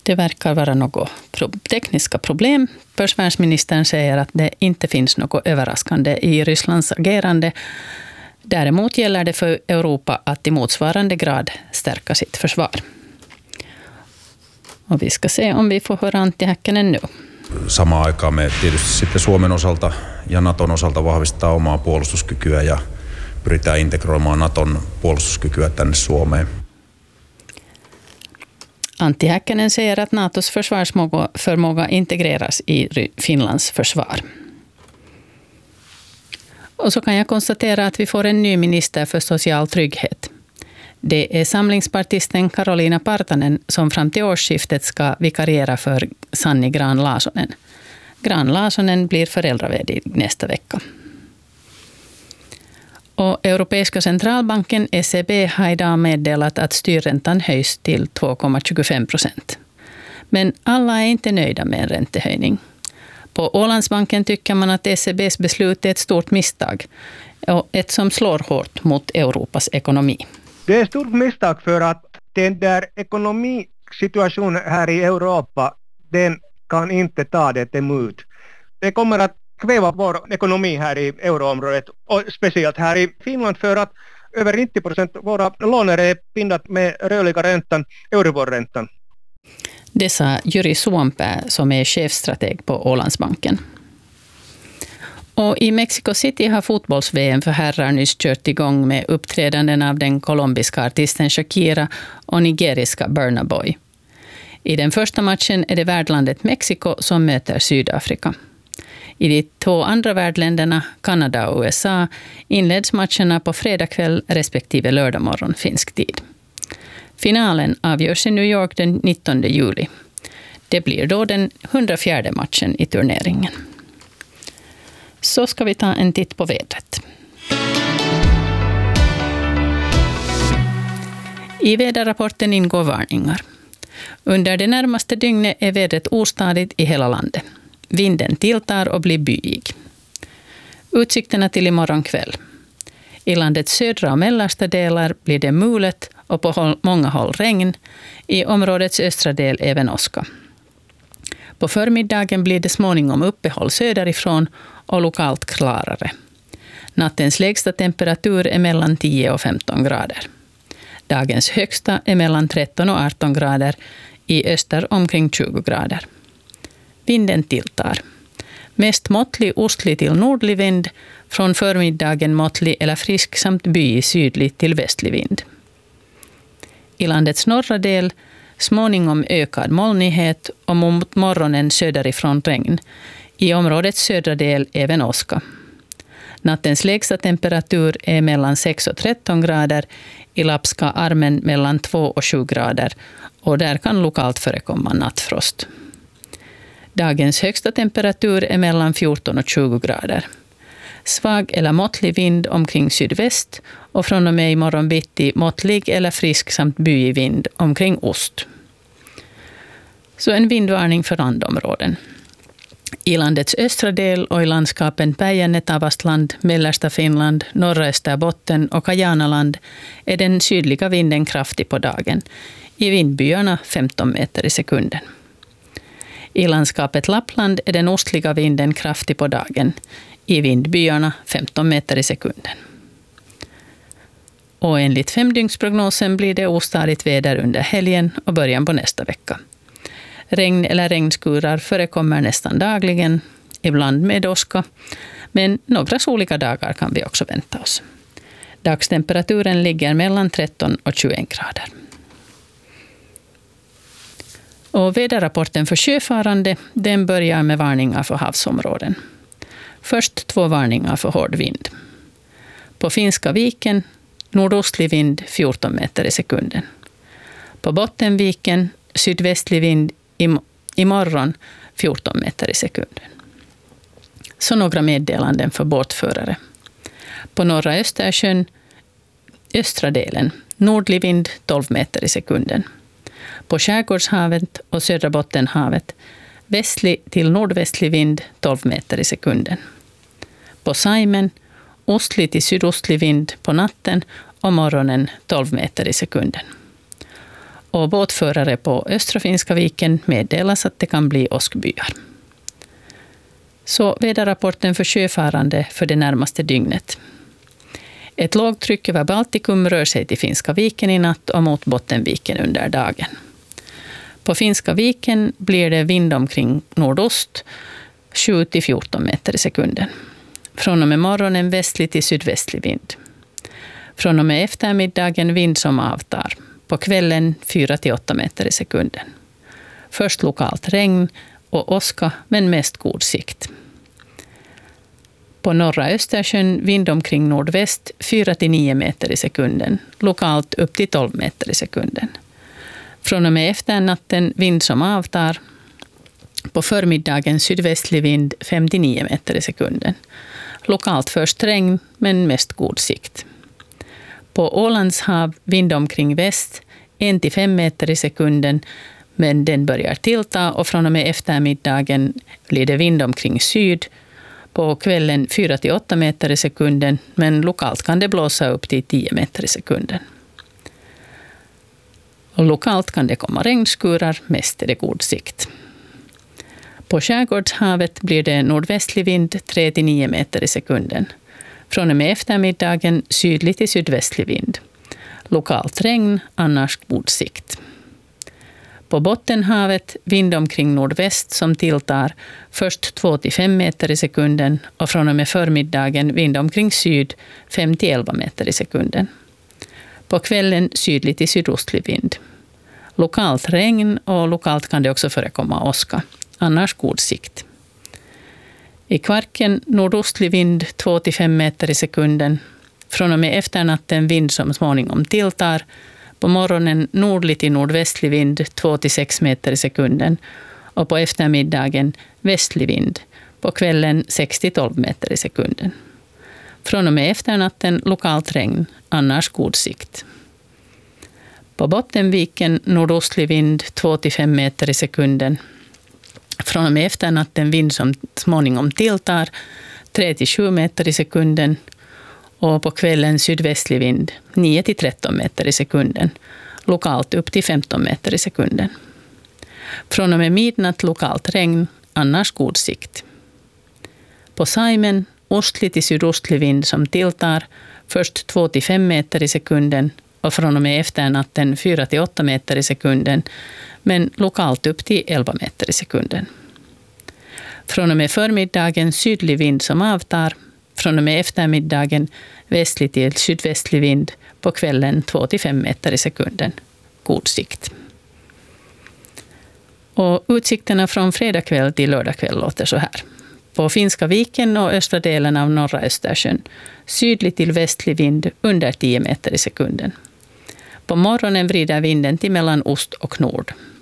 Det verkar vara något tekniska problem. Försvarsministern säger att det inte finns något överraskande i Rysslands agerande. Däremot gäller det för Europa att i motsvarande grad stärka sitt försvar. Och vi ska se om vi får höra Antti Häkkänen nu. Samaan aikaan me tietysti sitten Suomen osalta ja Naton osalta vahvistaa omaa puolustuskykyä ja pyritään integroimaan Naton puolustuskykyä tänne Suomeen. Antti Häkkänen säger att NATOs försvarsförmåga integreras i Finlands försvar. Och så kan jag konstatera att vi får en ny minister för social trygghet. Det är samlingspartisten Karolina Partanen som fram till årsskiftet ska vikariera för Sanni Grahn-Laasonen. Grahn-Laasonen blir föräldraledig nästa vecka. Och Europeiska centralbanken ECB har idag meddelat att styrräntan höjs till 2,25%. Men alla är inte nöjda med en räntehöjning. På Ålandsbanken tycker man att ECBs beslut är ett stort misstag och ett som slår hårt mot Europas ekonomi. Det är ett stort misstag för att den där ekonomisituationen här i Europa, den kan inte ta det emot. Det kommer att kväva vår ekonomi här i euroområdet och speciellt här i Finland för att över 90% våra låner är bindat med rörliga räntan, Euribor-räntan. Det sa Jyri Suompää som är chefstrateg på Ålandsbanken. Och i Mexico City har fotbolls-VM för herrar nyss kört igång med uppträdanden av den colombiska artisten Shakira och nigeriska Burna Boy. I den första matchen är det värdlandet Mexiko som möter Sydafrika. I de två andra värdländerna, Kanada och USA, inleds matcherna på fredag kväll respektive lördag morgon finsk tid. Finalen avgörs i New York den 19 juli. Det blir då den 104:e matchen i turneringen. Så ska vi ta en titt på vädret. I väderrapporten ingår varningar. Under det närmaste dygnet är vädret ostadigt i hela landet. Vinden tilltar och blir byig. Utsikterna till imorgon kväll. I landets södra och mellersta delar blir det mulet och på många håll regn. I områdets östra del även åska. På förmiddagen blir det småningom uppehåll söderifrån och lokalt klarare. Nattens lägsta temperatur är mellan 10 och 15 grader. Dagens högsta är mellan 13 och 18 grader, i öster omkring 20 grader. Vinden tilltar. Mest måttlig ostlig till nordlig vind, från förmiddagen måttlig eller frisk samt byig sydlig till västlig vind. I landets norra del småningom ökad molnighet och mot morgonen söderifrån regn. I områdets södra del även åska. Nattens lägsta temperatur är mellan 6 och 13 grader, i Lapska armen mellan 2 och 7 grader och där kan lokalt förekomma nattfrost. Dagens högsta temperatur är mellan 14 och 20 grader. Svag eller måttlig vind omkring sydväst och från och med imorgon bitti måttlig eller frisk samt byig vind omkring ost. Så en vindvarning för landområden. I landets östra del och i landskapen Päijänne, Tavastland, mellersta Finland, norra Österbotten och Kajanaland är den sydliga vinden kraftig på dagen. I vindbyarna 15 meter i sekunden. I landskapet Lappland är den ostliga vinden kraftig på dagen. I vindbyarna 15 meter i sekunden. Och enligt femdygnsprognosen blir det ostadigt väder under helgen och början på nästa vecka. Regn eller regnskurar förekommer nästan dagligen, ibland med åska, men några soliga dagar kan vi också vänta oss. Dagstemperaturen ligger mellan 13 och 21 grader. Och väderrapporten för sjöfarande, den börjar med varningar för havsområden. Först 2 varningar för hård vind. På Finska viken, nordostlig vind 14 meter i sekunden. På Bottenviken, sydvästlig vind imorgon 14 meter i sekunden. Så några meddelanden för båtförare. På norra Östersjön, östra delen, nordlig vind 12 meter i sekunden. På Skärgårdshavet och södra Bottenhavet, västlig till nordvästlig vind 12 meter i sekunden. På Saimen, ostlig till sydostlig vind på natten och morgonen 12 meter i sekunden. Och båtförare på Östra Finska viken meddelas att det kan bli åskbyar. Så väderrapporten för sjöfarande för det närmaste dygnet. Ett lågtryck över Baltikum rör sig till Finska viken i natt och mot Bottenviken under dagen. På Finska viken blir det vind omkring nordost 7-14 meter i sekunden. Från och med morgonen västlig till sydvästlig vind. Från och med eftermiddagen vind som avtar. På kvällen 4-8 meter i sekunden. Först lokalt regn och åska, men mest god sikt. På norra Östersjön vind omkring nordväst 4-9 meter i sekunden. Lokalt upp till 12 meter i sekunden. Från och med efternatten vind som avtar. På förmiddagen sydvästlig vind 5-9 meter i sekunden. Lokalt först regn, men mest god sikt. På Ålands hav vind omkring väst 1-5 meter i sekunden, men den börjar tillta och från och med eftermiddagen blir det vind omkring syd. På kvällen 4-8 meter i sekunden, men lokalt kan det blåsa upp till 10 meter i sekunden. Och lokalt kan det komma regnskurar, mest är det god sikt. På skärgårdshavet blir det nordvästlig vind 3-9 meter i sekunden. Från och med eftermiddagen sydlig till sydvästlig vind. Lokalt regn, annars god sikt. På Bottenhavet vind omkring nordväst som tilltar först 2-5 meter i sekunden och från och med förmiddagen vind omkring syd 5-11 meter i sekunden. På kvällen sydlig till sydostlig vind. Lokalt regn och lokalt kan det också förekomma åska. Annars god sikt. I Kvarken nordostlig vind 2-5 meter i sekunden. Från och med efternatten vind som småningom tilltar. På morgonen nordlig till nordvästlig vind 2-6 meter i sekunden. Och på eftermiddagen västlig vind. På kvällen 6-12 meter i sekunden. Från och med efternatten lokalt regn, annars god sikt. På Bottenviken nordostlig vind 2-5 meter i sekunden. Från och med efternatten vind som småningom tilltar 3-7 meter i sekunden. Och på kvällen sydvästlig vind 9-13 meter i sekunden. Lokalt upp till 15 meter i sekunden. Från och med midnatt lokalt regn, annars god sikt. På Saimen ostlig till sydostlig vind som tilltar först 2-5 meter i sekunden och från och med efternatten 4-8 meter i sekunden, men lokalt upp till 11 meter i sekunden. Från och med förmiddagen sydlig vind som avtar, från och med eftermiddagen västlig till sydvästlig vind, på kvällen 2-5 meter i sekunden. God sikt. Och utsikterna från fredag kväll till lördag kväll låter så här. På Finska viken och östra delen av norra Östersjön sydlig till västlig vind under 10 meter i sekunden. På morgonen vrider vinden till mellan ost och nord.